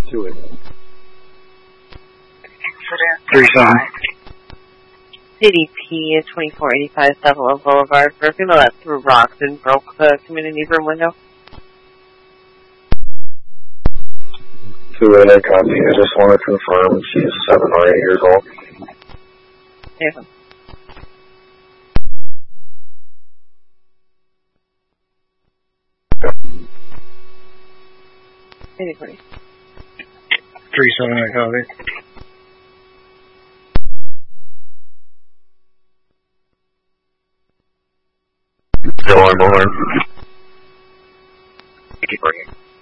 Do it. Incident. CDP is 2485 Southwell Boulevard. For a female that threw rocks and broke the community room window. 2-8 copy. I just want to confirm she's 7 or 8 years old. Yeah. Anybody. 3-7, I copy. Still on board. Keep bringing.